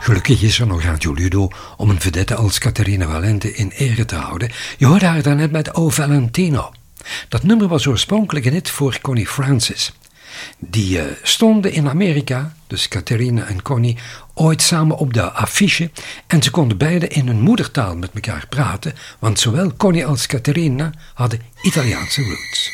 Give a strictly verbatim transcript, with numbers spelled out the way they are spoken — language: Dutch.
Gelukkig is er nog Radio Ludo om een vedette als Caterina Valente in ere te houden. Je hoorde haar daarnet met O Valentino. Dat nummer was oorspronkelijk een hit voor Connie Francis. Die uh, stonden in Amerika, dus Caterina en Connie, ooit samen op de affiche en ze konden beide in hun moedertaal met elkaar praten, want zowel Connie als Caterina hadden Italiaanse roots.